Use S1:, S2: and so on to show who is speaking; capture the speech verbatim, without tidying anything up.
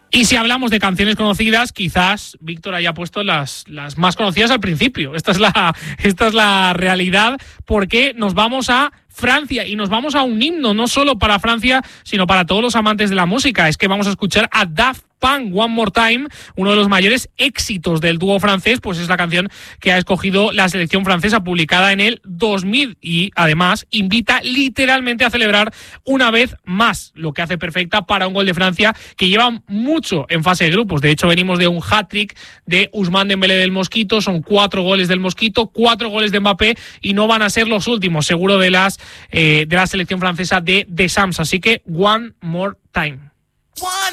S1: Y si hablamos de canciones conocidas, quizás Víctor haya puesto las, las más conocidas al principio. Esta es la, esta es la realidad, porque nos vamos a Francia y nos vamos a un himno, no solo para Francia, sino para todos los amantes de la música. Es que vamos a escuchar a Daft Punk, One More Time, uno de los mayores éxitos del dúo francés, pues es la canción que ha escogido la selección francesa, publicada en el dos mil, y además invita literalmente a celebrar una vez más, lo que hace perfecta para un gol de Francia que lleva mucho en fase de grupos. De hecho, venimos de un hat-trick de Ousmane Dembélé del Mosquito, son cuatro goles del Mosquito, cuatro goles de Mbappé, y no van a ser los últimos, seguro, de las eh, de la selección francesa de Deschamps. Así que One More Time.